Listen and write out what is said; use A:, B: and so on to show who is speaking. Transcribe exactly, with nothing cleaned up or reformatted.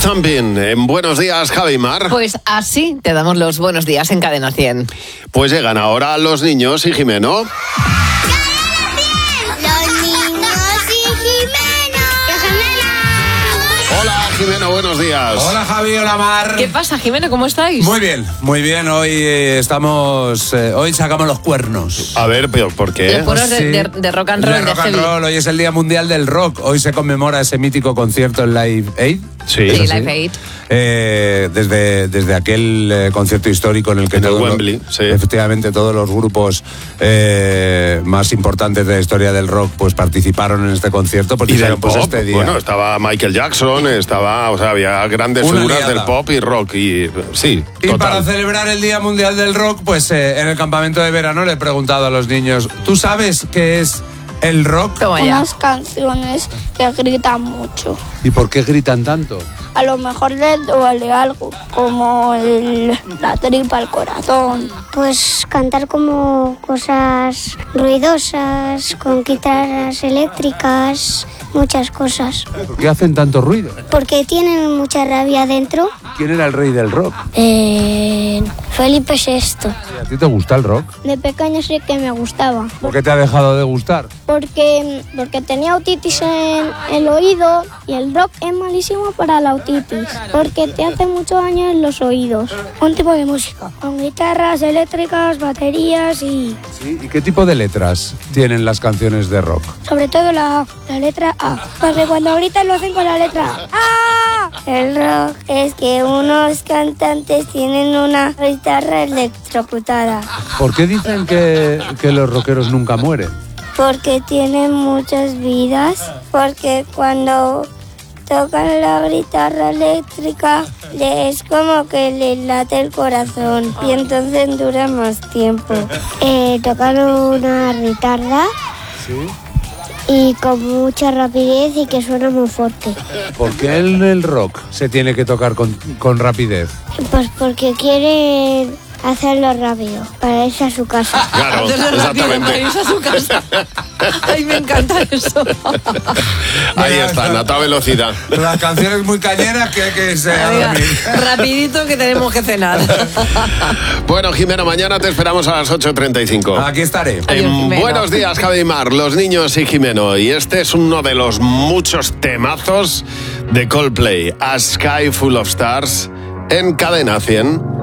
A: Jumping en Buenos Días, Javi Mar.
B: Pues así te damos los buenos días en Cadena cien.
A: Pues llegan ahora los niños y Jimeno. Hola, Jimeno, buenos días.
C: Hola, Javi, hola, Mar.
B: ¿Qué pasa, Jimeno? ¿Cómo estáis?
C: Muy bien, muy bien. Hoy eh, estamos... Eh, hoy sacamos los cuernos.
A: A ver, pero ¿por qué?
B: Los cuernos de,
C: Sí.
B: de, de rock and roll.
C: De rock and
B: heavy.
C: roll. Hoy es el Día Mundial del Rock. Hoy se conmemora ese mítico concierto en Live Aid.
A: Sí,
B: Sí,
A: sí.
B: Live Aid.
C: Eh, desde, desde aquel eh, concierto histórico en el que
A: En el
C: todos los-
A: Wembley, sí.
C: efectivamente todos los grupos eh, más importantes de la historia del rock pues participaron en este concierto porque
A: Y del
C: dijeron, pues
A: pop,
C: este día.
A: bueno, estaba Michael Jackson, estaba, o sea, había grandes
C: Una
A: figuras
C: liada.
A: del pop y rock y sí,
C: Y
A: total.
C: para celebrar el Día Mundial del Rock, pues eh, en el campamento de verano le he preguntado a los niños, ¿tú sabes qué es el rock?
B: Toma ya.
D: Unas canciones que gritan mucho.
C: ¿Y por qué gritan tanto?
D: A lo mejor les duele algo, como el, la tripa, el corazón.
E: Pues cantar como cosas ruidosas, con guitarras eléctricas, muchas cosas.
C: ¿Por qué hacen tanto ruido?
E: Porque tienen mucha rabia dentro.
C: ¿Quién era el rey del rock?
E: Eh, Felipe sexto.
C: ¿A ti te gusta el rock?
D: De pequeño sí que me gustaba,
C: ¿Por qué te ha dejado de gustar?
D: porque, porque tenía otitis en el oído y el rock es malísimo para la otitis, porque te hace mucho daño en los oídos. Un tipo de música, con guitarras eléctricas, baterías y
C: ¿Sí? ¿Y qué tipo de letras tienen las canciones de rock?
D: sobre todo la, la letra A, porque cuando gritan lo hacen con la letra A.
E: El rock es que unos cantantes tienen una guitarra electrocutada.
C: ¿Por qué dicen que, que los rockeros nunca mueren?
E: Porque tienen muchas vidas. Porque cuando tocan la guitarra eléctrica es como que les late el corazón y entonces dura más tiempo. Eh, tocan una guitarra y con mucha rapidez y que suena muy fuerte.
C: ¿Por qué en el rock se tiene que tocar con, con rapidez?
E: Pues porque quieren hacerlo rápido para irse a su casa.
A: Claro,
B: Hacerlo rápido para
A: exactamente.
B: irse a su casa. Ay, me encanta eso.
A: Ahí
C: Mira,
A: están, a toda velocidad.
C: Las canciones muy cañeras que hay que irse a
B: Venga,
C: dormir.
B: rapidito que tenemos que cenar.
A: Bueno, Jimeno, mañana te esperamos a las ocho treinta y cinco.
C: Aquí estaré.
B: Adiós,
A: En
B: Jimeno.
A: Buenos Días, Javi Mar, los niños y Jimeno. Y este es uno de los muchos temazos de Coldplay, A Sky Full of Stars, en Cadena cien.